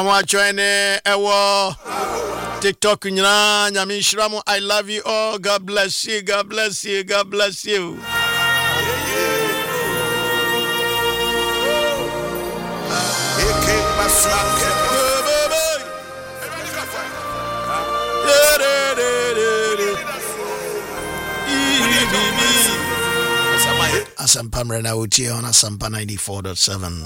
wa join ewo TikTok nyina nyame shiramu. I love you all. God bless you. God bless you. God bless you. Asampa mrena utie on Asampa 94.7.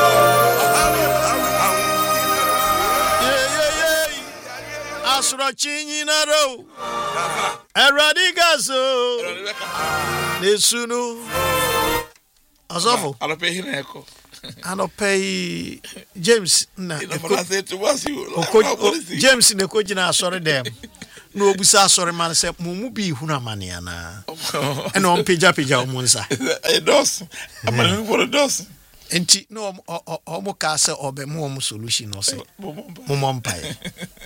Asura chinyi na ro eradigazo nesunu azofo anopei James na James ne ko gina asore dem no obusa asore man se mumu bi hunu amane ana ena on peja omunsa dos amane for dos enti no omo ka se obe mo solution no se mo mompai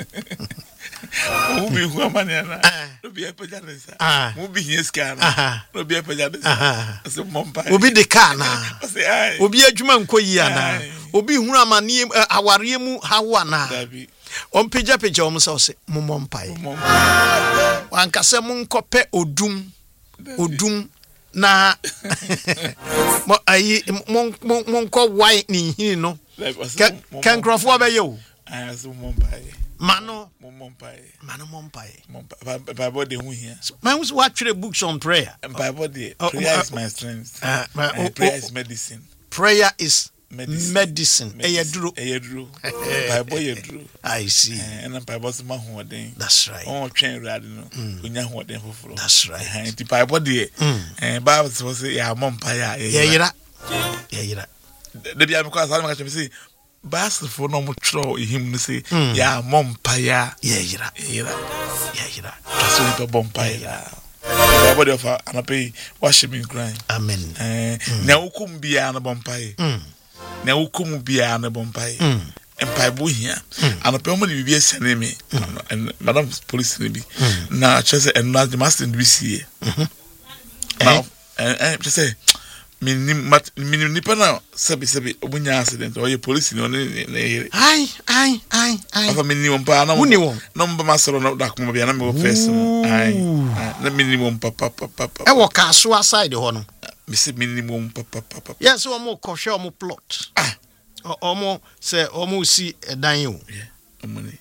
mu bi hu amane ana no bi peja nsa mu bi hieska na no bi peja nsa se mompai obi de ka na obi adwuma nkoyi ana obi hunu amane aware mu hawo ana on peja omusa se mo mompai wanka se mo nkope odum na mo ayi mo nko wine ni hini no kan krofo abaye o aso mompai mano mompai Bible de hu hia man was watching books on prayer Bible de prayer is my strength prayer is medicine. Prayer is medicine. Eyedru. Bible yedru. I see. And Bible se mahoden. That's right. Oh twen rade no. Onya hoden foforo. That's right. The Bible de Bible say ya mompa ya. Yeyira. The bia me kwa sa ma ka say Basel for no mutro him no say ya mompa ya. Yeyira. That's what the bompa ya. Body of anape worship in crying. Amen. Na ukum bia na bompai. Na ukum bia na bompai. Empire boy here. Anape mo de bibia sene me. Madam police ni bi. Na chese enna the master bi sie. Now say minim nipa na sebi obunya accident or police ni one ai afa minimum pa na number masoro na da kuma bia na me first ai na minimum papa e wo ka so aside ho no me say minimum papa yes o mo ko hwe o mo plot o mo say o mo si edan o omoni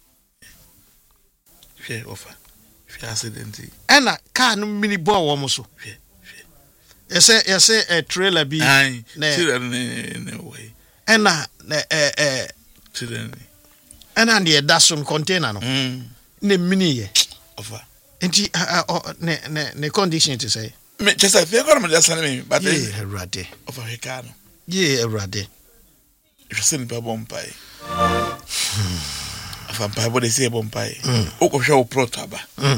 hwe ofa hwe accident ena car no mini ball wo mo so Yes, a trailer be ne way. And Children. And the Dasson container no. Ne mini offer. And ne condition to say. Just I feel I'm just saying, but a rade of a hecano. Ye a rade. If you send a bomb pie. A vampire, what they say a bomb pie. Oko show protaba.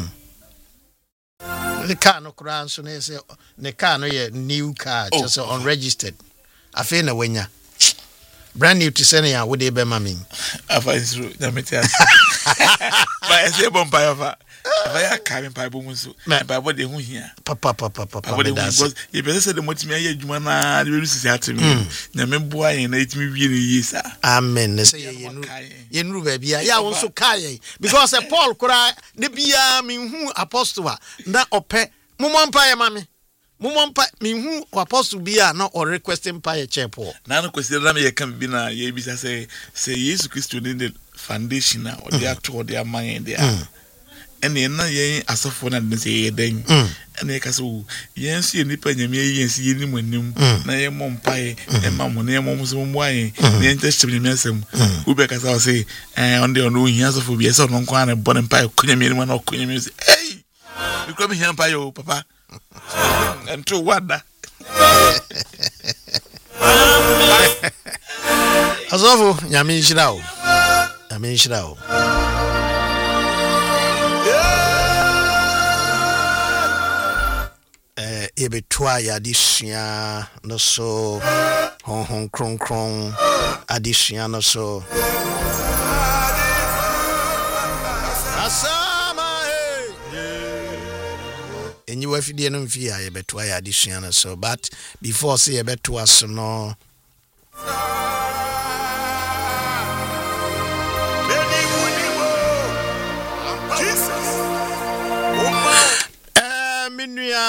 The car no crown so they say the car no ye new car just unregistered. I feel na wenya. Brand new to send ya would they be mammy. I find through the material. But I say bompire of I can't buy boomsu. By what they who here. Papa. Because if I said the multimedia, you want to say to me. Remember, and 8 years. Amen. They say you know, baby. Ya also kai because a Paul cry the bia mean who apostle na ope mumpire mammy. Mumpa me who apostle bia no or requesting pie chapel. Nano question na me can be na ye bisa say Jesus Christ in the foundation or they are toward their mind there. And then ye asafo na de say den. And ye kaso ye nsi nipa nyame ye nsi ye ni mwanim na ye mompae e ma mo na ye mo so mo aye na ye ntest me mesem u be kasa say on the on hia asafo bia say on kwa na bon mpae kunyame ni na kunyame say hey we come here mpae o papa and to wada azofo nyame nshirao ebetwa ya disua no so hon kron adisua no so asama enyi wafidie no mfia ebetwa ya disua no so but before say ebetwa so no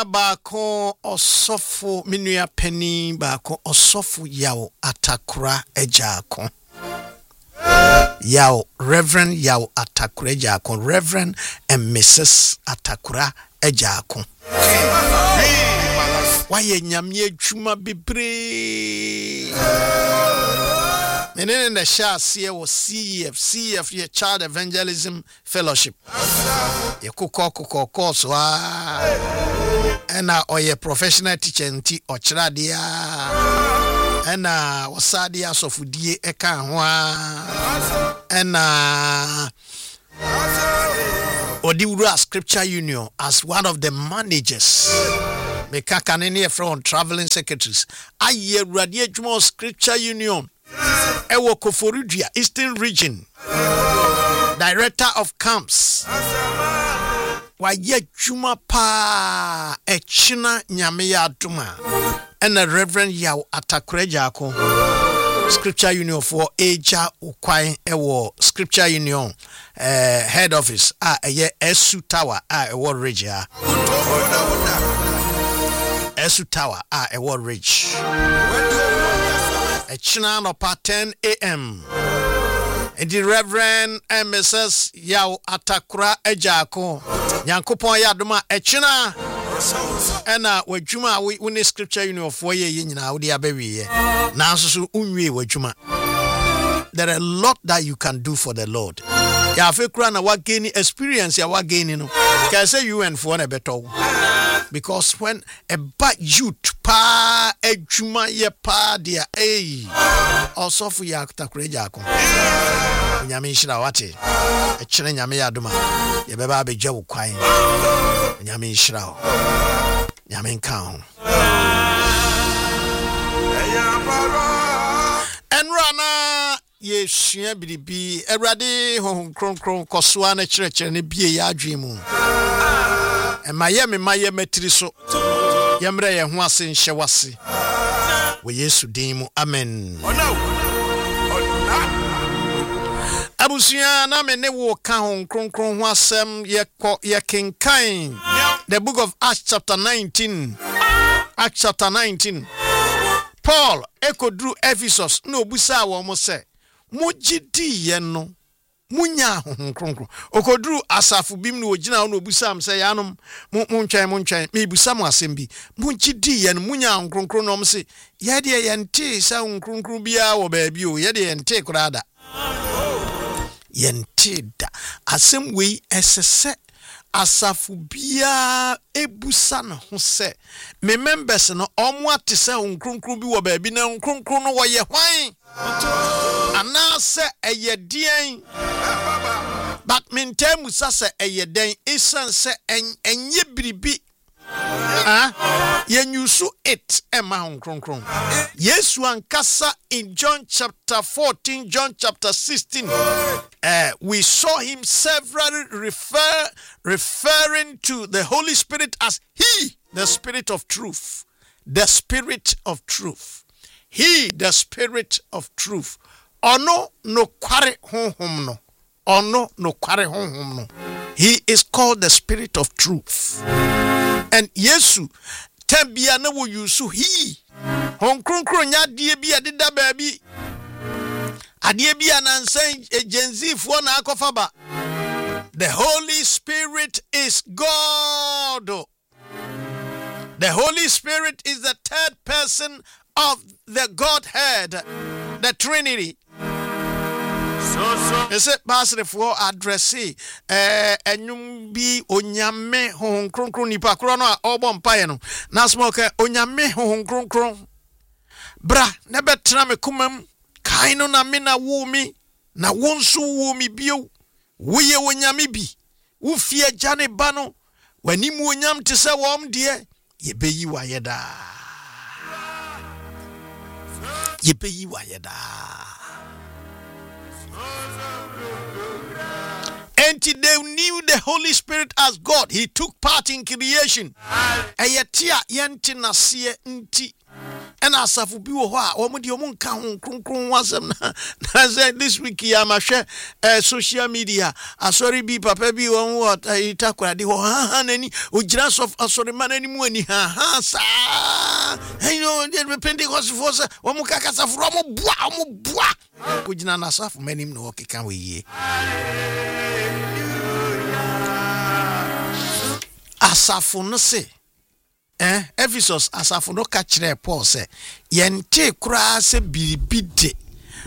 nua baako osofo me nua pani baako osofo yaw atakura ejaako yaw Reverend yaw atakura ejaako Reverend and Mrs. atakura ejaako waye nyame adwuma bebre menene na sha sie wo CF ye Child Evangelism Fellowship ye kokoko course wa ena oye professional teacher nti ochira dia ena wasade asofudie eka ho ena Odiwura Scripture Union as one of the managers me kakanene from traveling secretaries aye awurade adwuma Scripture Union ewo Koforidua Eastern Region Director of Camps waye adwuma pa echina nyame ya aduma ena Reverend yaw atakura jako Scripture Union for Eja Ukwan ewo Scripture Union head office eye Esu Tower ewo Ridge Esu Tower ewo Ridge echina no pa 10 a.m. and the Reverend Mrs. yaw atakura ejako Nyankopon ya adoma echina ena wadwuma we Scripture Union for ye nyina wo dia bawiye na so unwie wadwuma. There are a lot that you can do for the Lord. Ya fe kura na wa gain experience ya wa gain no can say UN for na beto because when a bad youth pa adwuma ye pa dia also for ya atakura ejako nyame nhira wate echire nyame ya adoma ye beba abegya wo kwan nyame nhira wo nyame nka ho enrana ye hua biribi awurade hohon kronkron kosoa na kyerɛkyerɛ ne bie ya adwemu emaye me maye matiri so yemre ye ho ase nhye wase wo Yesu din mu amen. Abusuya na me ne wo ka hon kronkron ho asem ye kenkan the book of Acts chapter 19. Acts chapter 19. Paul ekodru Ephesus na obusa wo mo se mugidi ye no munya hon kronkron okodru asafu bim na ogina na obusa am se yanom muntwen me busa mo asem bi mugidi ye no munya hon kronkron no mo se ye de ye nte sa hon kronkron bia wo ba bi o ye de ye nte kurada yentida asem we esese asafu bia ebusa na ho se me members no omo atese nkronkron bi wo ba bi na nkronkron no wo ye hwan ana se eyedien but mentemu sase eyeden isan se enye biribi yenyusu it ema nkronkron Yesu ankasa in John chapter 14 John chapter 16 we saw him severally referring to the Holy Spirit as he the Spirit of truth, the Spirit of truth, he the Spirit of truth. Ono no kware honhom no, ono no kware honhom no, he is called the Spirit of truth. And Yesu tembia na wo yusu he hon kronkron nya de bia deda baabi ade bia nansan agency fo na akofa ba. The Holy Spirit is God. The Holy Spirit is the third person of the Godhead, the Trinity. Ese pastor for addressi enyum bi onyame hon kronkron nipa kro no a obo mpaye no na smoke onyame hon kronkron bra na betra me kumam kai no na me na wo mi na wonso wo mi bio wo ye onyame bi wo fie jane ba no wani mu onyam te se wom de ye beyi wa yeda And they knew the Holy Spirit as God. He took part in creation. Eyetia yenti nasie nti and asafo bi wo ho a omo de omo nka ho kronkron wasem na say this week ya ma hwe social media asori bi papa bi won what itakwade ho ha nani ogira sof asori manani mu ani ha sa the Pentecost force omo kakasafo omo bua ko gina na asafo manim no okeka we ye asafo no se Ephesus asafo no ka kire Paul say yente kura se biribide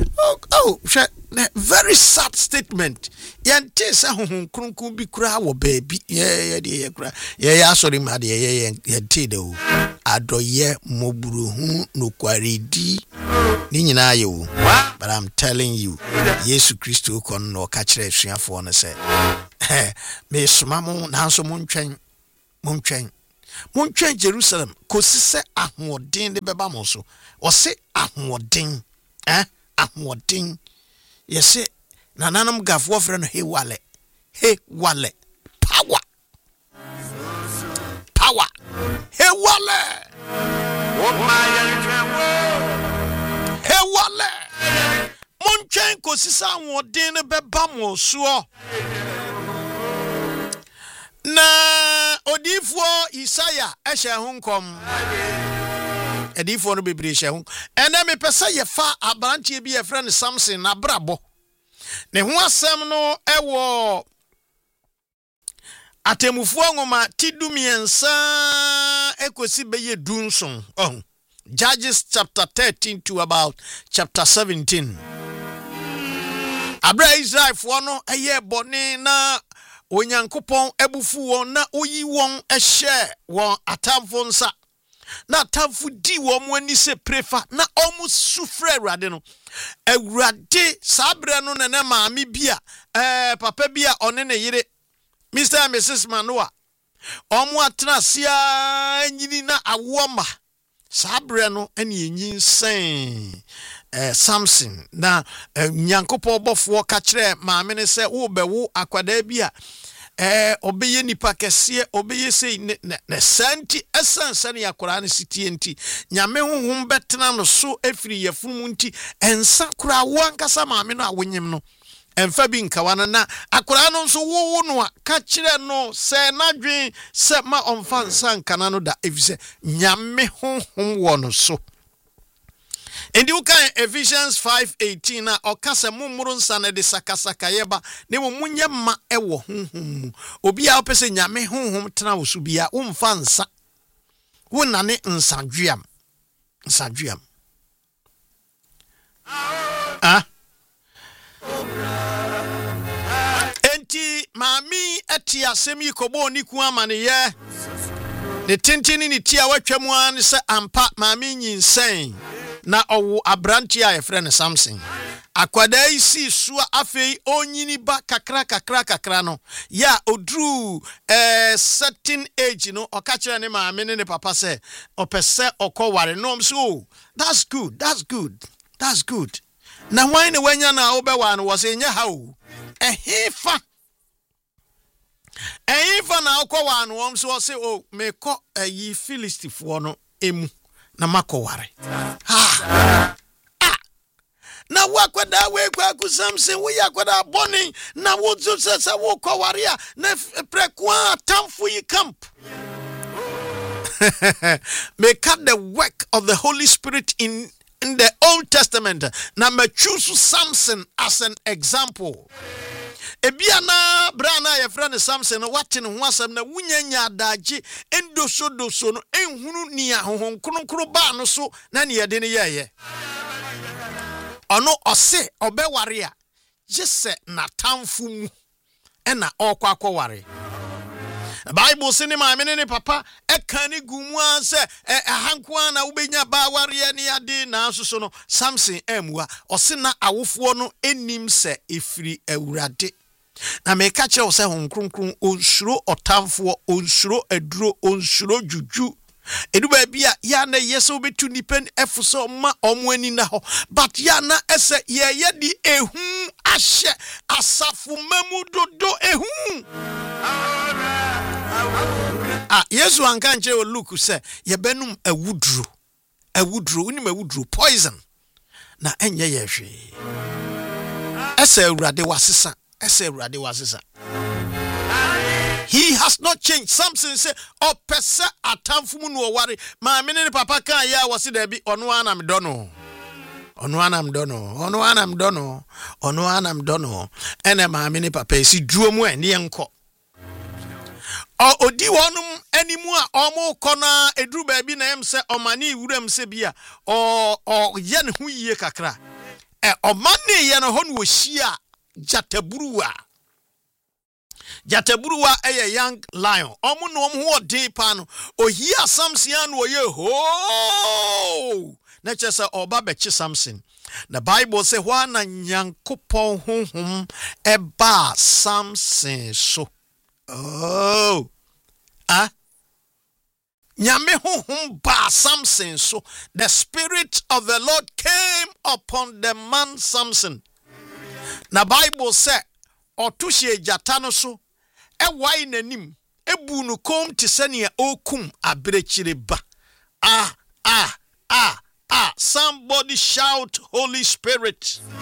very sad statement yente se honhon kronkron bi kura wo baabi ye kura ye asori ma de ye yente de o adoye moburuhu no kwaredi ni nyina ye o but I'm telling you Yesu Kristo kon no ka kire suafo no se me soma mo nanso mo ntwen Jerusalem kosi se ahoden de beba mo so o se ahoden ahoden yese nananam gafo frɛ no hewale power hewale montwen kosi se ahoden de beba mo so na odifo Isaiah ehye honkom edifo no bebre ehye hon ene me pese ye fa abrantie bi ye frɛ Samson na brabo ne ho asɛm no ewo atemufo ngoma tidumiensa ekosi beye dunson Judges chapter 13 to about chapter 17 abra Israel fo no eye bone na Onyankopon ebufu won na oyi won ehye won atamfo nsa na atamfo di won ani se prefa na omu sufre awurade no awurade sabre no ne maame bia papa bia one ne yire Mr and Mrs Manoa omu atrasia nyini na awoma sabre no ene enyin sen Samson na Nyankopon bofo ka kire maame ne se wo bewo akwada bia obeye nipa kese obeye sei ne santi esansa ne yakora ne sitie nti nyame honhom betena no so efiri yefunu nti ensa kura wo ankasa maame no awonyem no emfa bi nkawana na akora no nso wo no a ka kire no se nadwen se ma onfa nsa nkana no da efise nyame honhom wo no so. Indi uka Ephesians 5:18 na okase mumuru nsa na de sakasaka yeba ne munye ma ewo honhom obi a opese nyame honhom tena wo so bia wo mfa nsa wo nane nsadwuam enti mami ati asemi kobo ni ku amane ye ne tentini ni tia watwamu an se ampa mami nyinsen na owo abranti a yefrɛ Samson akwada isi suwa afei onyini ba kakra no ya odru certain age no okachira ne maame ne papa se opese okoware no so that's good na why ne wanya na obewa no was enya hawo ehifa na okowa no so se o meko yi Filistifo no emu na makoware na wakwada we kwaku Samson we yakwada boni na wozu se wo koware a na prekwa tamfo yi camp make up the work of the Holy Spirit in the Old Testament na me choose Samson as an example. Ebiana brana ye friend Samson wate ne ho asem na wunyanya adaje endoso no enhunu ni ahohon kronkro ba no so na ne yede ne yeye ono ose obeware a jese na tamfu mu ena okwakoware Bible say ne maame ne papa eka ne gumu an se ahanko na ubenya ba ware ne ade na so no Samson emua ose na awofo no enim se efiri awurade na meka kire wo se hon kronkron onsuro otamfo onsuro aduro onsuro juju edu ba bia ya na yese obetu nipen efuso ma omwani na ho but ya na ese ye di ehu ahye asafu mamu dodo ehu Yesu anka nche o Luke se ye benum awuduro awudro poison na enye ye hwe esa awurade wasesa he has not changed. Samson say opese atamfu mu no ware ma me ne papa kan ya wose da bi ono anam dono ene ma me ne papa si duo mu ene enko odi wonum animu a omo kona eduru ba bi na em se omani wuram se bia ye ne hu yie kakra omani ye no ho no hia Jataburuwa eye young lion. Omu no omu ho din pa no. Ohia Samson anu oye ho. Na chese oba bechi Samson. The Bible say na Nyankopon honhom eba Samson so. Oh. Nyame honhom ba Samson so. The spirit of the Lord came upon the man Samson. Na Bible say otuhye jata no so wai nanim ebu no kom te sene okum abrechire ba. Somebody shout Holy Spirit.